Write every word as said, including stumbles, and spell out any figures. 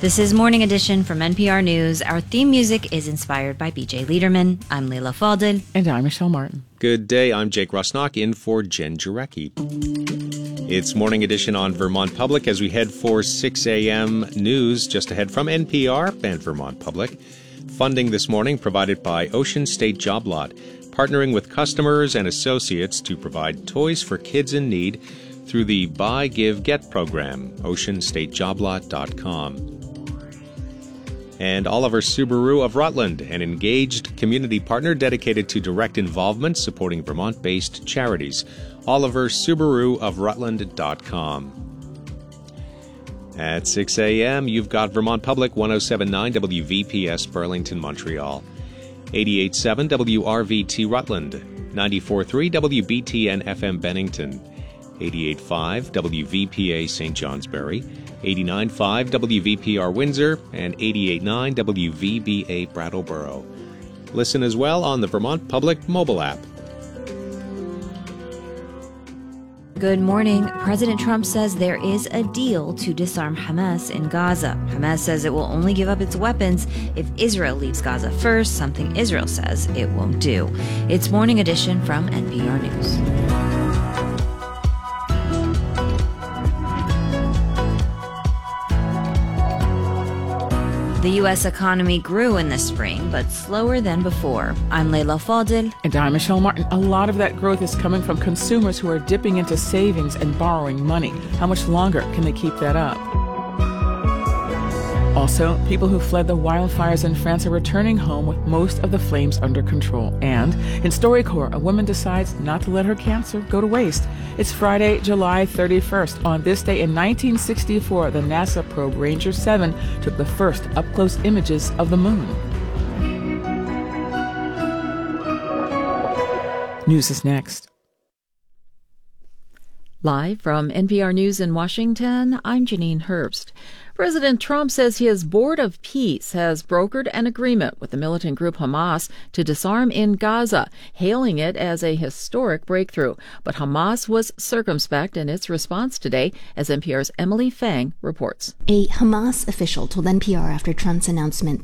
This is Morning Edition from N P R News. Our theme music is inspired by B J Liederman. I'm Leila Fadel. And I'm Michelle Martin. Good day. I'm Jake Rosnock in for Jen Jarecki. It's Morning Edition on Vermont Public as we head for six a.m. news just ahead from N P R and Vermont Public. Funding this morning provided by Ocean State Job Lot, partnering with customers and associates to provide toys for kids in need through the Buy, Give, Get program, ocean state job lot dot com. And Oliver Subaru of Rutland, an engaged community partner dedicated to direct involvement supporting Vermont-based charities. Oliver Subaru of Rutland dot com. At six a.m., you've got Vermont Public one oh seven point nine W V P S Burlington, Montreal, eighty-eight point seven W R V T Rutland, ninety-four point three W B T N F M Bennington, eighty-eight point five W V P A Saint Johnsbury, eighty-nine point five W V P R Windsor, and eighty-eight point nine W V B A Brattleboro. Listen as well on the Vermont Public mobile app. Good morning. President Trump says there is a deal to disarm Hamas in Gaza. Hamas says it will only give up its weapons if Israel leaves Gaza first, something Israel says it won't do. It's Morning Edition from N P R News. The U S economy grew in the spring, but slower than before. I'm Leila Fadel. And I'm Michelle Martin. A lot of that growth is coming from consumers who are dipping into savings and borrowing money. How much longer can they keep that up? Also, people who fled the wildfires in France are returning home with most of the flames under control. And in StoryCorps, a woman decides not to let her cancer go to waste. It's Friday, July thirty-first. On this day in nineteen sixty-four, the NASA probe Ranger seven took the first up-close images of the moon. News is next. Live from N P R News in Washington, I'm Janine Herbst. President Trump says his Board of Peace has brokered an agreement with the militant group Hamas to disarm in Gaza, hailing it as a historic breakthrough. But Hamas was circumspect in its response today, as N P R's Emily Fang reports. A Hamas official told N P R after Trump's announcement